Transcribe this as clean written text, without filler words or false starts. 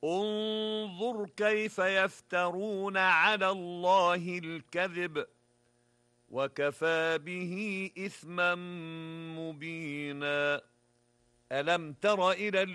انظر كيف يفترون على الله الكذب وكفى به إثما مبينا. ألم تر إلى